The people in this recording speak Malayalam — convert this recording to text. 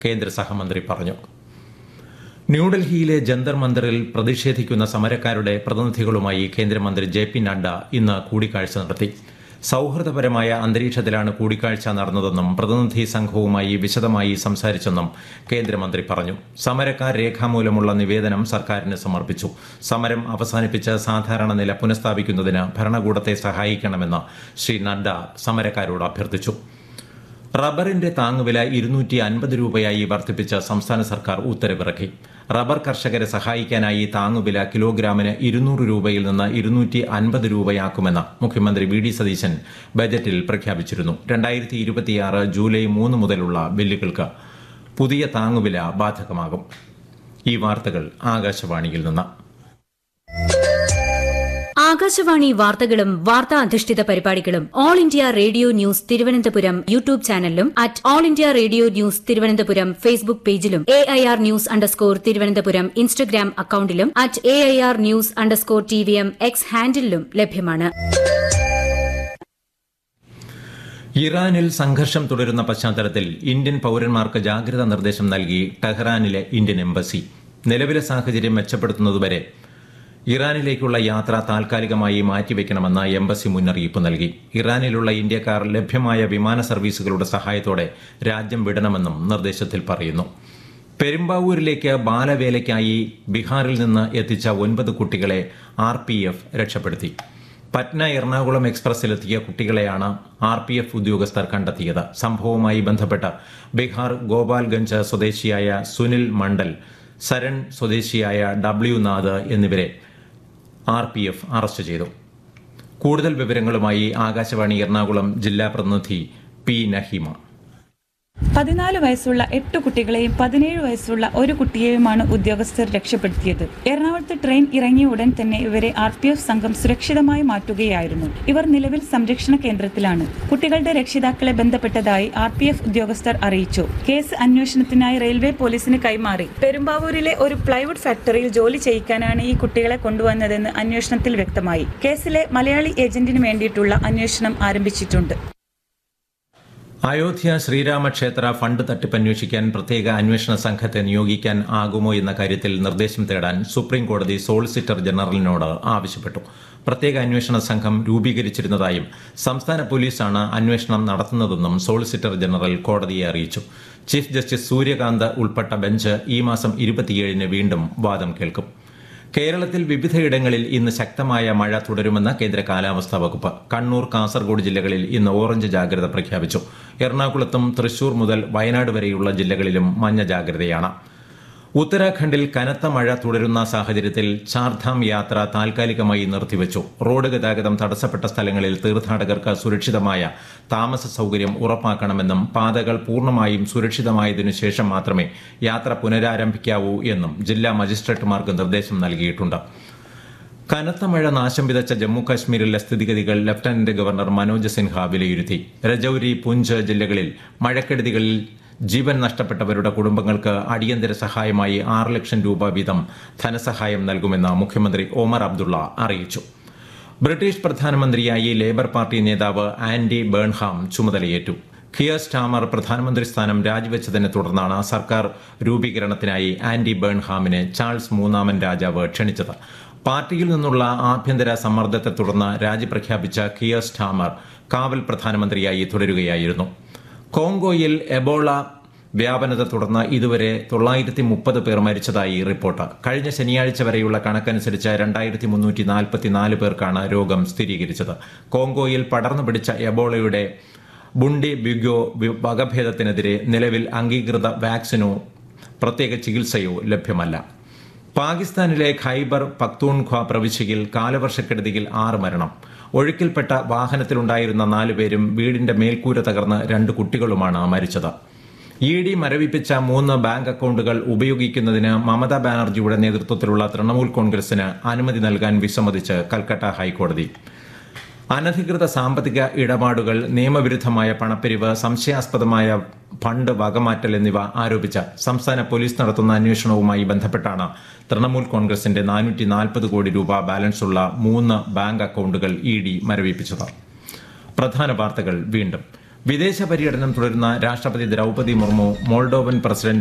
കേന്ദ്ര സഹമന്ത്രി പറഞ്ഞു. ന്യൂഡൽഹിയിലെ ജന്തർ മന്ദറിൽ പ്രതിഷേധിക്കുന്ന സമരക്കാരുടെ പ്രതിനിധികളുമായി കേന്ദ്രമന്ത്രി JP നഡ്ഡ ഇന്ന് കൂടിക്കാഴ്ച നടത്തി. സൌഹൃദപരമായ അന്തരീക്ഷത്തിലാണ് കൂടിക്കാഴ്ച നടന്നതെന്നും പ്രതിനിധി സംഘവുമായി വിശദമായി സംസാരിച്ചെന്നും കേന്ദ്രമന്ത്രി പറഞ്ഞു. സമരക്കാർ രേഖാമൂലമുള്ള നിവേദനം സർക്കാരിന് സമർപ്പിച്ചു. സമരം അവസാനിപ്പിച്ച് സാധാരണ നില പുനഃസ്ഥാപിക്കുന്നതിന് ഭരണകൂടത്തെ സഹായിക്കണമെന്ന് ശ്രീ നഡ്ഡ സമരക്കാരോട് അഭ്യർത്ഥിച്ചു. റബ്ബറിന്റെ താങ്ങുവില 250 രൂപയായി വർദ്ധിപ്പിച്ച സംസ്ഥാന സർക്കാർ ഉത്തരവിറക്കി. റബ്ബർ കർഷകരെ സഹായിക്കാനായി താങ്ങുവില കിലോഗ്രാമിന് 200 രൂപയിൽ നിന്ന് 250 രൂപയാക്കുമെന്ന് മുഖ്യമന്ത്രി VD സതീശൻ ബജറ്റിൽ പ്രഖ്യാപിച്ചിരുന്നു. 2026 ജൂലൈ 3 മുതലുള്ള ബില്ലുകൾക്ക് പുതിയ താങ്ങുവില ബാധകമാകും. ഈ വാർത്തകൾ ആകാശവാണിയിൽ നിന്ന്. ആകാശവാണി വാർത്തകളും വാർത്താ അധിഷ്ഠിത പരിപാടികളും all India radio news Thiruvananthapuram YouTube ചാനലിലും @all India radio news Thiruvananthapuram Facebook പേജിലും AIR ന്യൂസ് _തിരുവനന്തപുരം ഇൻസ്റ്റഗ്രാം അക്കൌണ്ടിലും @AIR ന്യൂസ് _TVM X ഹാൻഡിലും ലഭ്യമാണ്. ഇറാനിൽ സംഘർഷം തുടരുന്ന പശ്ചാത്തലത്തിൽ ഇന്ത്യൻ പൌരന്മാർക്ക് ജാഗ്രതാ നിർദ്ദേശം നൽകി ടെഹ്റാനിലെ ഇന്ത്യൻ എംബസി. നിലവിലെ സാഹചര്യം മെച്ചപ്പെടുത്തുന്നതുവരെ ഇറാനിലേക്കുള്ള യാത്ര താൽക്കാലികമായി മാറ്റിവെക്കണമെന്ന് എംബസി മുന്നറിയിപ്പ് നൽകി. ഇറാനിലുള്ള ഇന്ത്യക്കാർ ലഭ്യമായ വിമാന സർവീസുകളുടെ സഹായത്തോടെ രാജ്യം വിടണമെന്നും നിർദ്ദേശത്തിൽ പറയുന്നു. പെരുമ്പാവൂരിലേക്ക് ബാലവേലയ്ക്കായി ബീഹാറിൽ നിന്ന് എത്തിച്ച 9 കുട്ടികളെ RPF രക്ഷപ്പെടുത്തി. പറ്റ്ന എറണാകുളം എക്സ്പ്രസിലെത്തിയ കുട്ടികളെയാണ് RPF ഉദ്യോഗസ്ഥർ കണ്ടെത്തിയത്. സംഭവവുമായി ബന്ധപ്പെട്ട് ബീഹാർ ഗോപാൽഗഞ്ച് സ്വദേശിയായ സുനിൽ മണ്ഡൽ, സരൺ സ്വദേശിയായ W നാഥ് എന്നിവരെ RPF അറസ്റ്റ് ചെയ്തു. കൂടുതൽ വിവരങ്ങളുമായി ആകാശവാണി എറണാകുളം ജില്ലാ പ്രതിനിധി P. നഹീമ. 14 വയസ്സുള്ള 8 കുട്ടികളെയും 17 വയസ്സുള്ള ഒരു കുട്ടിയെയുമാണ് ഉദ്യോഗസ്ഥർ രക്ഷപ്പെടുത്തിയത്. എറണാകുളത്ത് ട്രെയിൻ ഇറങ്ങിയ ഉടൻ തന്നെ ഇവരെ RPF സംഘം സുരക്ഷിതമായി മാറ്റുകയായിരുന്നു. ഇവർ നിലവിൽ സംരക്ഷണ കേന്ദ്രത്തിലാണ്. കുട്ടികളുടെ രക്ഷിതാക്കളെ ബന്ധപ്പെട്ടതായി RPF ഉദ്യോഗസ്ഥർ അറിയിച്ചു. കേസ് അന്വേഷണത്തിനായി റെയിൽവേ പോലീസിന് കൈമാറി. പെരുമ്പാവൂരിലെ ഒരു പ്ലൈവുഡ് ഫാക്ടറിയിൽ ജോലി ചെയ്യിക്കാനാണ് ഈ കുട്ടികളെ കൊണ്ടുവന്നതെന്ന് അന്വേഷണത്തിൽ വ്യക്തമായി. കേസിലെ മലയാളി ഏജന്റിന് വേണ്ടിയിട്ടുള്ള അന്വേഷണം ആരംഭിച്ചിട്ടുണ്ട്. അയോധ്യ ശ്രീരാമക്ഷേത്ര ഫണ്ട് തട്ടിപ്പന്വേഷിക്കാൻ പ്രത്യേക അന്വേഷണ സംഘത്തെ നിയോഗിക്കാൻ ആകുമോ എന്ന കാര്യത്തിൽ നിർദ്ദേശം തേടാൻ സുപ്രീം കോടതി സോളിസിറ്റർ ജനറലിനോട് ആവശ്യപ്പെട്ടു. പ്രത്യേക അന്വേഷണ സംഘം രൂപീകരിച്ചിരുന്നതായും സംസ്ഥാന പോലീസാണ് അന്വേഷണം നടത്തുന്നതെന്നും സോളിസിറ്റർ ജനറൽ കോടതിയെ അറിയിച്ചു. ചീഫ് ജസ്റ്റിസ് സൂര്യകാന്ത് ഉൾപ്പെട്ട ബെഞ്ച് ഈ മാസം 27-ന് വീണ്ടും വാദം കേൾക്കും. കേരളത്തിൽ വിവിധയിടങ്ങളിൽ ഇന്ന് ശക്തമായ മഴ തുടരുമെന്ന് കേന്ദ്ര കാലാവസ്ഥാ വകുപ്പ്. കണ്ണൂർ, കാസർഗോഡ് ജില്ലകളിൽ ഇന്ന് ഓറഞ്ച് ജാഗ്രത പ്രഖ്യാപിച്ചു. എറണാകുളത്തും തൃശൂർ മുതൽ വയനാട് വരെയുള്ള ജില്ലകളിലും മഞ്ഞ ജാഗ്രതയാണ്. ഉത്തരാഖണ്ഡിൽ കനത്ത മഴ തുടരുന്ന സാഹചര്യത്തിൽ ചാർധാം യാത്ര താൽക്കാലികമായി നിർത്തിവച്ചു. റോഡ് ഗതാഗതം തടസ്സപ്പെട്ട സ്ഥലങ്ങളിൽ തീർത്ഥാടകർക്ക് സുരക്ഷിതമായ താമസ സൌകര്യം ഉറപ്പാക്കണമെന്നും പാതകൾ പൂർണ്ണമായും സുരക്ഷിതമായതിനു ശേഷം മാത്രമേ യാത്ര പുനരാരംഭിക്കാവൂ എന്നും ജില്ലാ മജിസ്ട്രേറ്റുമാർക്ക് നിർദ്ദേശം നൽകിയിട്ടുണ്ട്. കനത്ത മഴ നാശം വിതച്ച ജമ്മു കാശ്മീരിലെ സ്ഥിതിഗതികൾ ലഫ്റ്റനന്റ് ഗവർണർ മനോജ് സിൻഹ വിലയിരുത്തി. രജൌരി, പുഞ്ച് ജില്ലകളിൽ മഴക്കെടുതികളിൽ ജീവൻ നഷ്ടപ്പെട്ടവരുടെ കുടുംബങ്ങൾക്ക് അടിയന്തര സഹായമായി 6 ലക്ഷം രൂപ വീതം ധനസഹായം നൽകുമെന്ന് മുഖ്യമന്ത്രി ഒമർ അബ്ദുള്ള അറിയിച്ചു. ബ്രിട്ടീഷ് പ്രധാനമന്ത്രിയായി ലേബർ പാർട്ടി നേതാവ് ആൻഡി ബേൺഹാം ചുമതലയേറ്റു. കിയർ സ്റ്റാമർ പ്രധാനമന്ത്രി സ്ഥാനം രാജിവെച്ചതിനെ തുടർന്നാണ് സർക്കാർ രൂപീകരണത്തിനായി ആൻഡി ബേൺഹാമിനെ ചാൾസ് മൂന്നാമൻ രാജാവ് ക്ഷണിച്ചത്. പാർട്ടിയിൽ നിന്നുള്ള ആഭ്യന്തര സമ്മർദ്ദത്തെ തുടർന്ന് രാജി പ്രഖ്യാപിച്ച കിയർ സ്റ്റാമർ കാവൽ പ്രധാനമന്ത്രിയായി തുടരുകയായിരുന്നു. കോങ്കോയിൽ എബോള വ്യാപനത്തെ തുടർന്ന് ഇതുവരെ 930 പേർ മരിച്ചതായി റിപ്പോർട്ട്. കഴിഞ്ഞ ശനിയാഴ്ച വരെയുള്ള കണക്കനുസരിച്ച് 2344 പേർക്കാണ് രോഗം സ്ഥിരീകരിച്ചത്. കോങ്കോയിൽ പടർന്നു പിടിച്ച എബോളയുടെ ബുണ്ടി ബിഗോ വകഭേദത്തിനെതിരെ നിലവിൽ അംഗീകൃത വാക്സിനോ പ്രത്യേക ചികിത്സയോ ലഭ്യമല്ല. പാകിസ്ഥാനിലെ ഖൈബർ പക്തൂൺഖ്വ പ്രവിശ്യയിൽ കാലവർഷക്കെടുതിയിൽ 6 മരണം. ഒഴുക്കിൽപ്പെട്ട വാഹനത്തിലുണ്ടായിരുന്ന 4 പേരും വീടിന്റെ മേൽക്കൂര തകർന്ന് 2 കുട്ടികളുമാണ് മരിച്ചത്. ED മരവിപ്പിച്ച 3 ബാങ്ക് അക്കൌണ്ടുകൾ ഉപയോഗിക്കുന്നതിന് മമതാ ബാനർജിയുടെ നേതൃത്വത്തിലുള്ള തൃണമൂൽ കോൺഗ്രസിന് അനുമതി നൽകാൻ വിസമ്മതിച്ച് കൽക്കട്ട ഹൈക്കോടതി. അനധികൃത സാമ്പത്തിക ഇടപാടുകൾ, നിയമവിരുദ്ധമായ പണപ്പിരിവ്, സംശയാസ്പദമായ ഫണ്ട് വകമാറ്റൽ എന്നിവ ആരോപിച്ച് സംസ്ഥാന പോലീസ് നടത്തുന്ന അന്വേഷണവുമായി ബന്ധപ്പെട്ടാണ് തൃണമൂൽ കോൺഗ്രസിന്റെ 440 കോടി രൂപ ബാലൻസുള്ള 3 ബാങ്ക് അക്കൌണ്ടുകൾ ED മരവിപ്പിച്ചത്. പ്രധാന വാർത്തകൾ വീണ്ടും. വിദേശ പര്യടനം തുടരുന്ന രാഷ്ട്രപതി ദ്രൌപദി മുർമു മോൾഡോവൻ പ്രസിഡന്റ്